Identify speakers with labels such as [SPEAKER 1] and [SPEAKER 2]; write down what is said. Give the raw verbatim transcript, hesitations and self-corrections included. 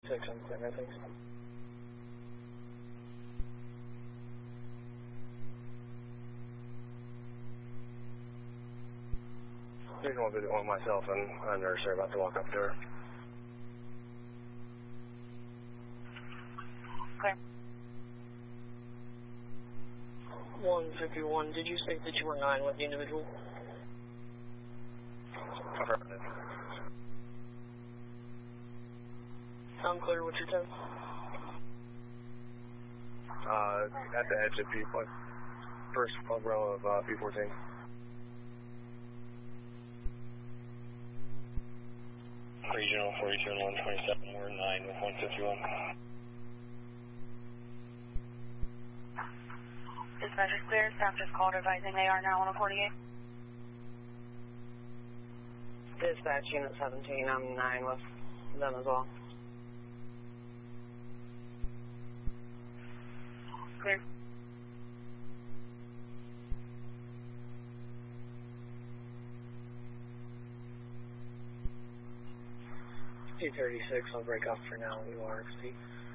[SPEAKER 1] Six, I'm clear, I think. There's one visit one myself, and a nurse are about to walk up to her.
[SPEAKER 2] Clear.
[SPEAKER 3] one fifty-one, did you say that you were nine with the individual?
[SPEAKER 1] Affirmative.
[SPEAKER 3] I'm clear, what's your ten?
[SPEAKER 1] Uh, at the edge of P, like, first row of uh, P fourteen.
[SPEAKER 4] Regional forty-two and one twenty-seven, we're nine with one fifty-one.
[SPEAKER 2] Dispatch is clear. Staff just called advising they are now on a forty-eight.
[SPEAKER 3] Dispatch unit seventeen, I'm nine with them as well.
[SPEAKER 2] Clear.
[SPEAKER 3] P thirty-six, I'll break up for now, U R X P.